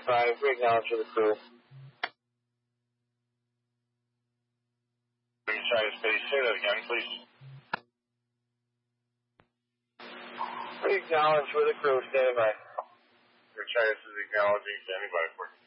5, we acknowledge for the crew. China Space, say that again, please. We acknowledge for the crew, standing by. China is acknowledging, standing by for